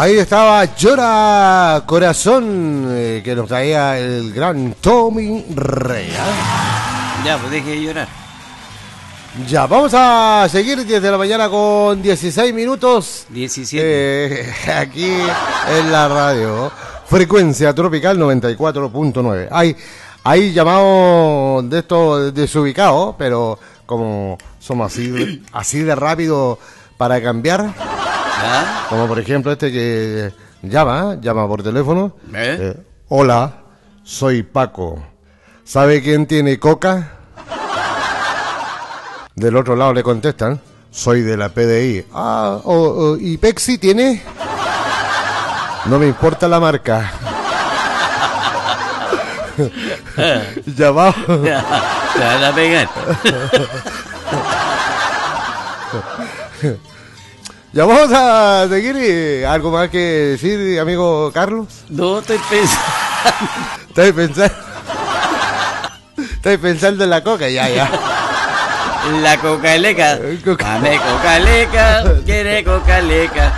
Ahí estaba Llora Corazón, que nos traía el gran Tommy Rey. Ya, pues deje de llorar. Ya, vamos a seguir desde la mañana con 16 minutos. 17. Aquí en la radio. Frecuencia Tropical 94.9. Hay llamados de estos desubicados, pero como somos así de rápido para cambiar. ¿Ah? Como por ejemplo este que llama por teléfono. Hola, soy Paco. ¿Sabe quién tiene coca? Del otro lado le contestan, soy de la PDI. ¿Y Pepsi tiene? No me importa la marca. Llamado. Te van a pegar. Ya vamos a seguir. ¿Algo más que decir, amigo Carlos? No, estoy pensando. Estoy pensando en la coca, ya. La cocaleca. Dame cocaleca, quiere cocaleca.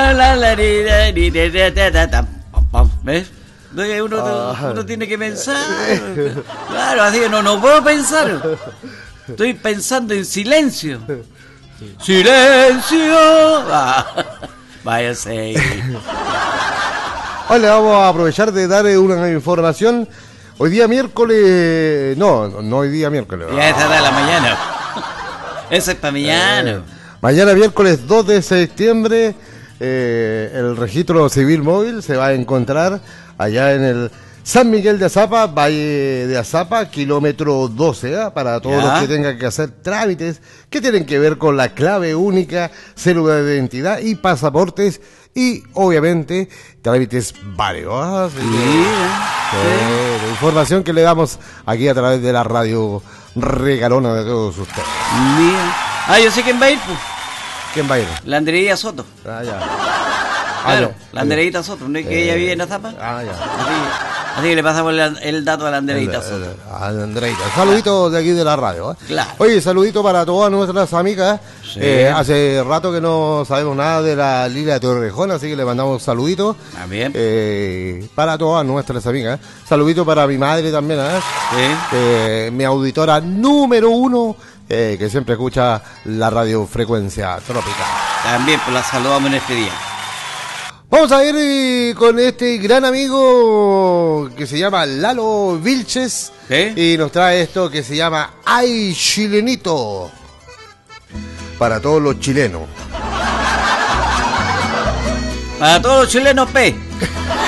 ¿Ves? Uno tiene que pensar. Claro, así no puedo pensar. Estoy pensando en silencio. ¡Silencio! Váyase. Hoy le vamos a aprovechar de dar una información. Hoy día miércoles... No hoy día miércoles. Ya esta de la mañana. Eso es para mañana. Mañana miércoles 2 de septiembre el registro civil móvil se va a encontrar allá en el San Miguel de Azapa, Valle de Azapa, kilómetro 12, para todos los que tengan que hacer trámites que tienen que ver con la clave única, cédula de identidad y pasaportes y obviamente trámites varios. La información que le damos aquí a través de la radio regalona de todos ustedes. Yo sé quién va a ir, pues. ¿Quién va a ir? La Andreita Soto. Ya. Claro, la Andreita Soto, ¿no es que ella vive en Azapa? Ya. Así que le pasamos el dato a la Andreita Soto. A la Andreita. Saluditos de aquí de la radio. Claro. Oye, saludito para todas nuestras amigas. Sí. Hace rato que no sabemos nada de la Lilia de Torrejón, así que le mandamos saluditos. También. Para todas nuestras amigas. Saludito para mi madre también, Sí. Mi auditora número 1, que siempre escucha la radio Frecuencia Tropical. También, pues la saludamos en este día. Vamos a ir con este gran amigo que se llama Lalo Vilches. ¿Sí? Y nos trae esto que se llama Ay Chilenito. Para todos los chilenos. Para todos los chilenos,